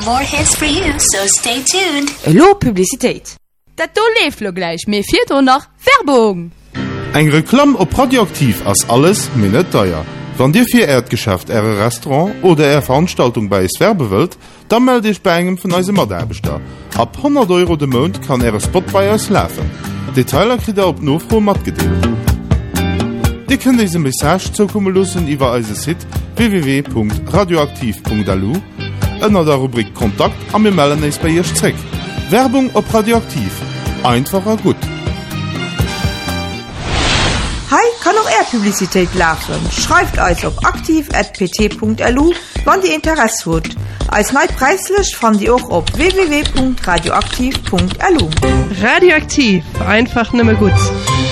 more hits for you, so stay tuned. Hallo, Publicität. Dat do leeft lo gleich, mir fehlt auch noch Werbung. Eng Reklam op Radioaktiv ass alles mir net teuer. Wann Dir fir Erdgeschäft Äre Restaurant oder Veranstaltung bei es werbe wëlt, dann melde ich bei engem vun eise Maderbeter. Ab 100 € de Mond kann Spot bei uns läfen. Detailer krit op Nofro mat gedeelt. Di könnt diese Message zukommen lassen iwwer eise Site www.radioaktiv.lu ënner der Rubrik Kontakt am mir melden eis bei ihr Zweck. Werbung op Radioaktiv. Einfacher gut. Hi, kann auch Publicität laufen. Schreibt euch auf aktiv@pt.lu, wann die Interesse hat. Als neu preislich fand ihr auch auf www.radioaktiv.lu. Radioaktiv, einfach nimmer gut.